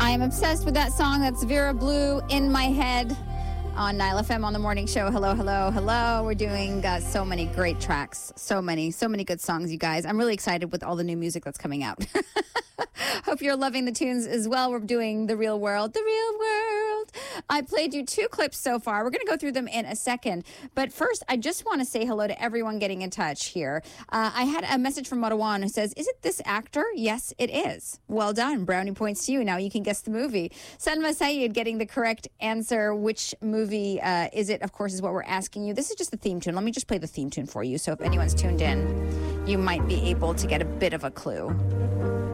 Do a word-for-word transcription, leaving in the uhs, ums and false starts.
I am obsessed with that song. That's Vera Blue, In My Head, on Nile F M on the morning show. Hello, hello, hello. We're doing uh, so many great tracks. So many, so many good songs, you guys. I'm really excited with all the new music that's coming out. Hope you're loving the tunes as well. We're doing The Real World. The Real World. I played you two clips so far. We're going to go through them in a second. But first, I just want to say hello to everyone getting in touch here. Uh, I had a message from Marwan who says, is it this actor? Yes, it is. Well done. Brownie points to you. Now you can guess the movie. Salma Sayed getting the correct answer. Which movie uh, is it, of course, is what we're asking you. This is just the theme tune. Let me just play the theme tune for you. So if anyone's tuned in, you might be able to get a bit of a clue.